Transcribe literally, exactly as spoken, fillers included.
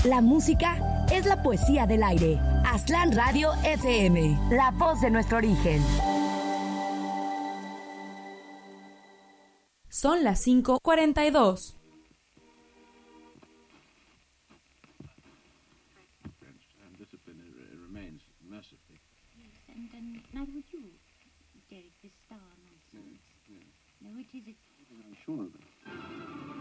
La música es la poesía del aire. Aztlán Radio F M, la voz de nuestro origen. Son las cinco cuarenta y dos. And, and neither would you, Derek, this star nonsense. Yes, yes. No, it is... It... I'm sure of it.